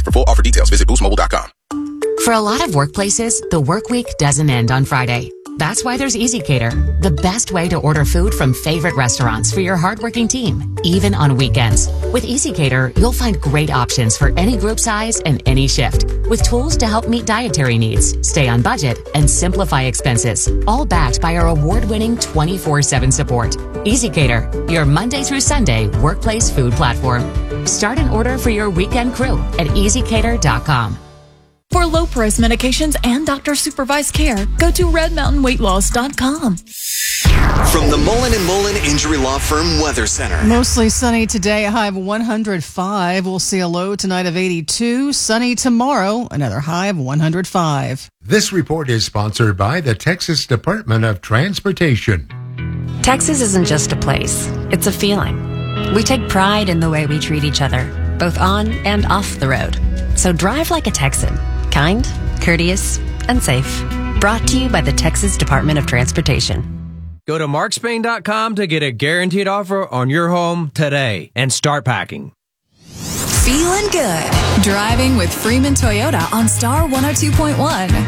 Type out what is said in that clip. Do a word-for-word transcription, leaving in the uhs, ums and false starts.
For full offer details, visit boost mobile dot com. For a lot of workplaces, the work week doesn't end on Friday. That's why there's EasyCater, the best way to order food from favorite restaurants for your hardworking team, even on weekends. With EasyCater, you'll find great options for any group size and any shift, with tools to help meet dietary needs, stay on budget, and simplify expenses, all backed by our award-winning twenty-four seven support. EasyCater, your Monday through Sunday workplace food platform. Start an order for your weekend crew at easy cater dot com. For low-price medications and doctor-supervised care, go to red mountain weight loss dot com. From the Mullen and Mullen Injury Law Firm Weather Center. Mostly sunny today, a high of one hundred five. We'll see a low tonight of eighty-two. Sunny tomorrow, another high of one hundred five. This report is sponsored by the Texas Department of Transportation. Texas isn't just a place, it's a feeling. We take pride in the way we treat each other, both on and off the road. So drive like a Texan. Kind, courteous, and safe. Brought to you by the Texas Department of Transportation. Go to mark spain dot com to get a guaranteed offer on your home today and start packing. Feeling good. Driving with Freeman Toyota on Star one oh two point one.